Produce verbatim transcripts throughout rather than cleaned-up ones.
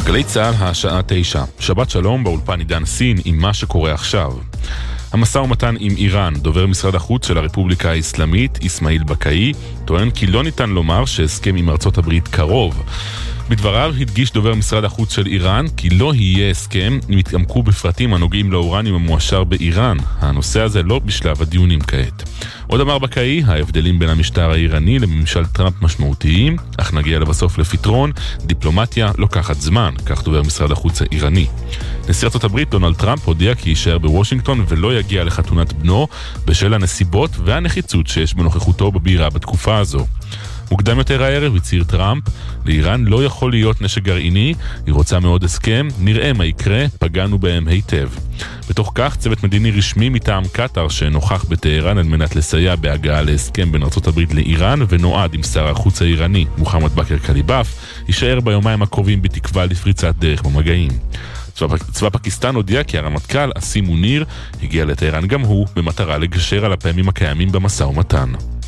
גלי צהל, השעה תשע. שבת שלום, באולפן עידן סין עם מה שקורה עכשיו. המשא ומתן עם איראן, דובר משרד החוץ של הרפובליקה האסלאמית, אסמאעיל בקאי, טוען כי לא ניתן לומר שהסכם עם ארצות הברית קרוב. בדבריו הדגיש דובר משרד החוץ של איראן כי לא יהיה הסכם אם יתעמקו בפרטים הנוגעים לאורניום המועשר באיראן. הנושא הזה לא בשלב הדיונים כעת. עוד אמר בקאי, ההבדלים בין המשטר האיראני לממשל טראמפ משמעותיים, אך נגיע לבסוף לפתרון. דיפלומטיה לוקחת זמן, כך דובר משרד החוץ האיראני. נשיא ארצות הברית דונלד טראמפ הודיע כי יישאר בוושינגטון ולא יגיע לחתונת בנו בשל הנסיבות והנחיצות שיש בנוכחותו בבירה בתקופה הזו. מוקדם יותר הערב הצהיר טראמפ, לאיראן לא יכול להיות נשק גרעיני, היא רוצה מאוד הסכם, נראה מה יקרה, פגענו בהם היטב. בתוך כך צוות מדיני רשמי מטעם קטר שנוכח בטהרן על מנת לסייע בהגעה להסכם בין ארצות הברית לאיראן ונועד עם שר החוץ האיראני מוחמד בכר קליבאף, יישאר ביומיים הקרובים בתקווה לפריצת דרך במגעים. צבא, צבא פקיסטן הודיע כי הרמטכ"ל אסים מוניר הגיע לטהרן גם הוא במטרה לגשר על הפעמים הקיימים במשא ומתן.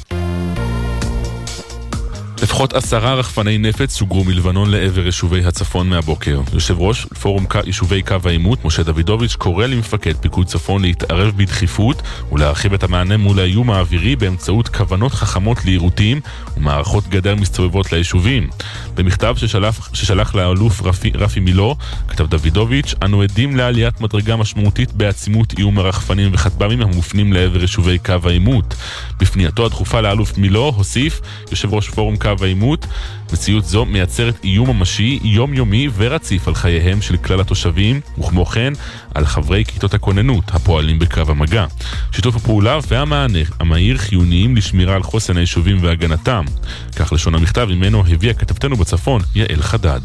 לפחות עשרה רחפני נפץ סוגרו מלבנון לעבר יישובי הצפון מהבוקר. יושב ראש פורום יישובי קו העימות, משה דוידוביץ', קורא למפקד פיקוד צפון להתערב בדחיפות ולהרחיב את המענה מול האיום האווירי באמצעות כוונות חכמות לעירותים ומערכות גדר מסתובבות ליישובים. במכתב ששלח, ששלח לאלוף רפי, רפי מילו, כתב דוידוביץ', אנו עדים לעליית מדרגה משמעותית בעצימות איום הרחפנים וכטב"מים המופנים לעבר יישובי קו העימות. בפנייתו הדחופה לאלוף מילו הוסיף יושב ראש פורום קו העימות, מציאות זו מייצרת איום ממשי, יומיומי ורציף על חייהם של כלל התושבים, וכמו כן על חברי כיתות הכוננות הפועלים בקו המגע. שיתוף הפעולה והמענה המהיר חיוניים לשמירה על חוסן היישובים והגנתם. כך לשון המכתב ממנו הביאה כתבתנו בצפון, יעל חדד.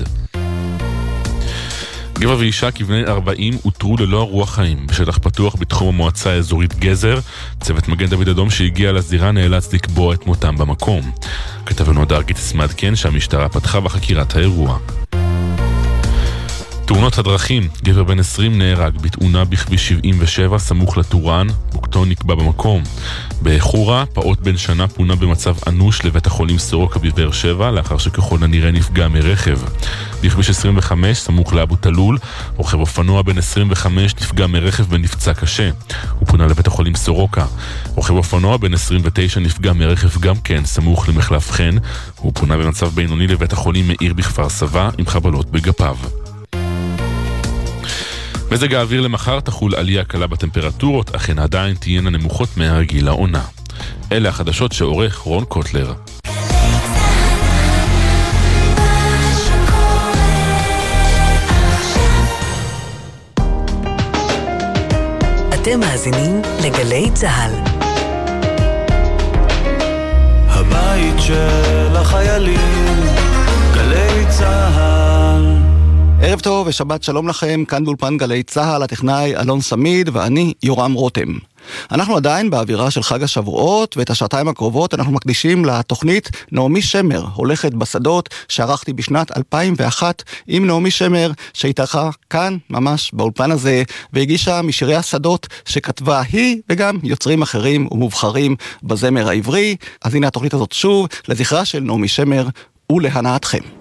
גבר ואישה כבני ארבעים הותרו ללא רוח חיים בשטח פתוח בתחום המועצה האזורית גזר. צוות מגן דוד אדום שהגיע לזירה נאלץ לקבוע את מותם במקום. כתבנו הדר גיטס מעדכן שהמשטרה פתחה בחקירת האירוע. תאונות הדרכים, גבר בן עשרים נהרג בתאונה בכביש שבעים ושבע סמוך לטורן, מוקתו נקבע במקום. בחורה, פעוט בן שנה פונה במצב אנוש לבית החולים סורוקה בבאר שבע, לאחר שככל הנראה נפגע מרכב. בכביש עשרים וחמש סמוך לאבו תלול, רוכב אופנוע בן עשרים וחמש נפגע מרכב ונפצע קשה. הוא פונה לבית החולים סורוקה. רוכב אופנוע בן עשרים ותשע נפגע מרכב גם כן סמוך למחלף חן. הוא פונה במצב בינוני לבית החולים מאיר בכפר סבא עם חבלות בגפיו. מזג האוויר למחר תחול עלייה קלה בטמפרטורות, אך הן עדיין תהיינה נמוכות מהרגיל לעונה. אלה החדשות שעורך רון קוטלר. אתם מאזינים לגלי צהל. הבית של החיילים, גלי צהל. ערב טוב ושבת שלום לכם, כאן באולפן גלי צהל, הטכנאי אלון סמיד ואני יורם רותם. אנחנו עדיין באווירה של חג השבועות, ואת השעתיים הקרובות אנחנו מקדישים לתוכנית נעמי שמר, הולכת בשדות, שערכתי בשנת אלפיים ואחת עם נעמי שמר, שהתארחה כאן ממש באולפן הזה, והגישה משירי השדות שכתבה היא וגם יוצרים אחרים ומובחרים בזמר העברי. אז הנה התוכנית הזאת שוב, לזכרה של נעמי שמר ולהנאתכם.